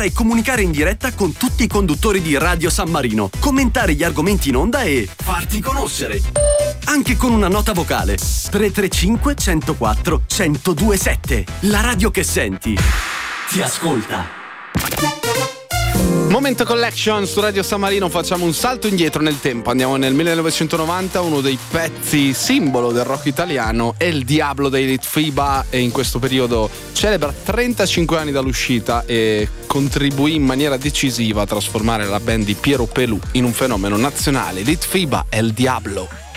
potrai comunicare in diretta con tutti i conduttori di Radio San Marino, commentare gli argomenti in onda e farti conoscere. Anche con una nota vocale. 335 104 1027. La radio che senti ti ascolta. Momento Collection su Radio San Marino, facciamo un salto indietro nel tempo, andiamo nel 1990, uno dei pezzi simbolo del rock italiano è Il Diablo dei Litfiba, e in questo periodo celebra 35 anni dall'uscita e contribuì in maniera decisiva a trasformare la band di Piero Pelù in un fenomeno nazionale. Litfiba è Il Diablo.